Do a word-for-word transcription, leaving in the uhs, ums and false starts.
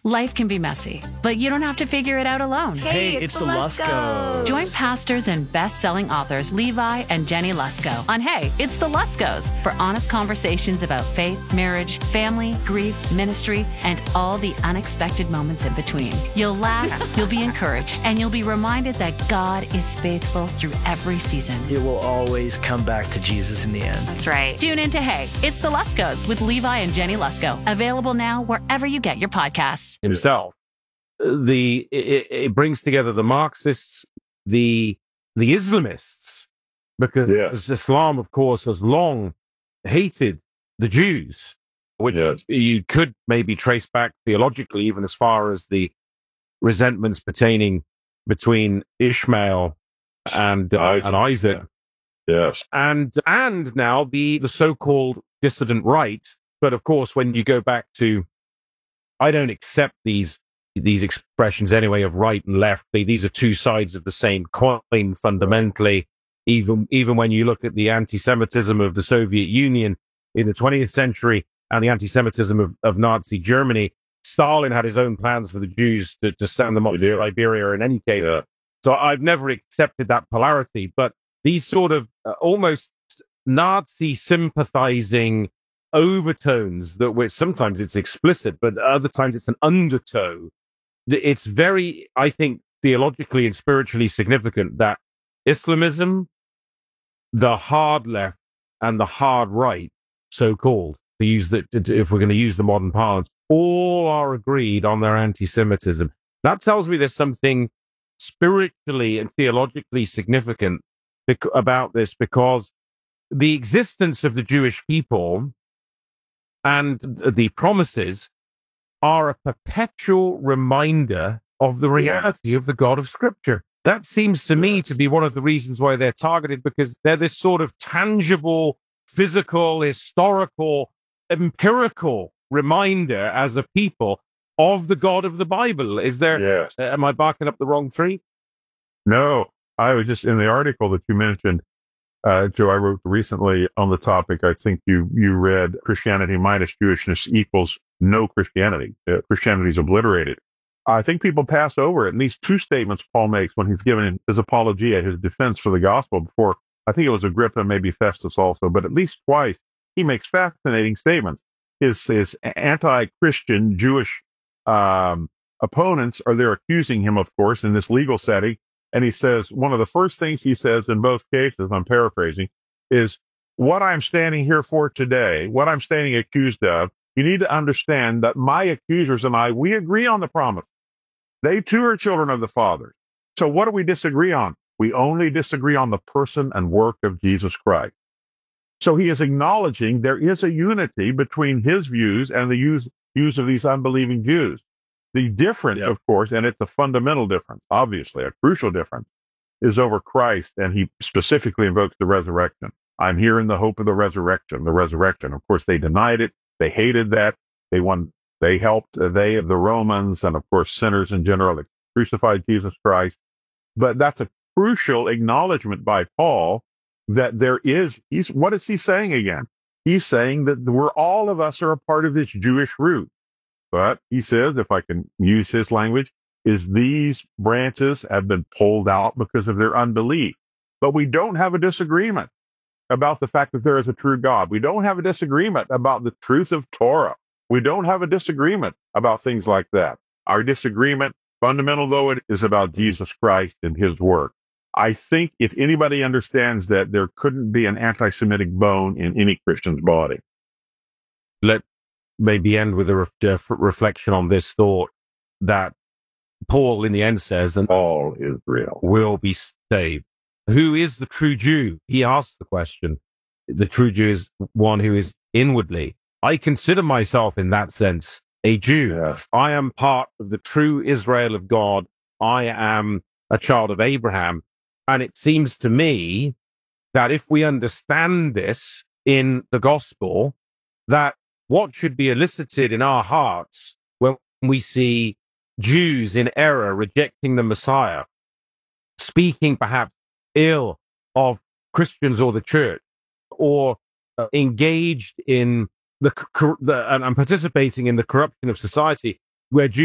Life can be messy, but you don't have to figure it out alone. Hey, Hey, it's, it's the the Luskos. Join pastors and best-selling authors Levi and Jenny Lusko on Hey, It's the Luskos for honest conversations about faith, marriage, family, grief, ministry, and all the unexpected moments in between. You'll laugh, you'll be encouraged, and you'll be reminded that God is faithful through every season. It will always come back to Jesus in the end. That's right. Tune in to Hey, It's the Luskos with Levi and Jenny Lusko. Available now wherever you get your podcasts. Himself. The it, it brings together the Marxists, the the Islamists, because Yes. Islam, of course, has long hated the Jews, which Yes. you could maybe trace back theologically, even as far as the resentments pertaining between Ishmael and uh, Isaac, and Isaac, Yes. and and now the the so-called dissident right. But of course, when you go back to, I don't accept these these expressions anyway of right and left. They, these are two sides of the same coin fundamentally. Even even when you look at the anti-Semitism of the Soviet Union in the twentieth century and the anti-Semitism of, of Nazi Germany, Stalin had his own plans for the Jews to, to stand them up He to did. Siberia in any case. Yeah. So I've never accepted that polarity. But these sort of uh, almost Nazi sympathizing overtones that which sometimes it's explicit, but other times it's an undertow. It's very, I think, theologically and spiritually significant that Islamism, the hard left and the hard right, so-called, to use the, to, if we're going to use the modern parlance, all are agreed on their anti-Semitism. That tells me there's something spiritually and theologically significant bec- about this, because the existence of the Jewish people and the promises are a perpetual reminder of the reality of the God of Scripture. That seems to me to be one of the reasons why they're targeted, because they're this sort of tangible, physical, historical, empirical reminder as a people of the God of the Bible. Is there, Yes. uh, am I barking up the wrong tree? No, I was just in the article that you mentioned, uh, Joe, I wrote recently on the topic. I think you, you read Christianity minus Jewishness equals no Christianity. Uh, Christianity is obliterated. I think people pass over at least two statements Paul makes when he's giving his apologia, his defense for the gospel before, I think it was Agrippa, maybe Festus also, but at least twice he makes fascinating statements. His, his anti-Christian Jewish, um, opponents are there accusing him, of course, in this legal setting. And he says, one of the first things he says in both cases, I'm paraphrasing, is what I'm standing here for today, what I'm standing accused of, you need to understand that my accusers and I, we agree on the promise. They too are children of the Father. So what do we disagree on? We only disagree on the person and work of Jesus Christ. So he is acknowledging there is a unity between his views and the views, views of these unbelieving Jews. The difference, Yep. of course, and it's a fundamental difference, obviously, a crucial difference, is over Christ, and he specifically invokes the resurrection. I'm here in the hope of the resurrection, the resurrection. Of course, they denied it. They hated that. They won, they helped, uh, they, the Romans, and of course, sinners in general, that crucified Jesus Christ. But that's a crucial acknowledgement by Paul that there is, he's, what is he saying again? He's saying that we're, all of us are a part of this Jewish root. But he says, if I can use his language, is these branches have been pulled out because of their unbelief. But we don't have a disagreement about the fact that there is a true God. We don't have a disagreement about the truth of Torah. We don't have a disagreement about things like that. Our disagreement, fundamental though it is, about Jesus Christ and his work. I think if anybody understands that, there couldn't be an anti-Semitic bone in any Christian's body. Let maybe end with a ref- uh, reflection on this thought that Paul in the end says, and All is real. will be saved. Who is the true Jew? He asks the question. The true Jew is one who is inwardly. I consider myself in that sense a Jew. Yes. I am part of the true Israel of God. I am a child of Abraham. And it seems to me that if we understand this in the gospel, that what should be elicited in our hearts when we see Jews in error rejecting the Messiah, speaking perhaps ill of Christians or the church, or uh, engaged in the, cor- the and, and participating in the corruption of society, where Jews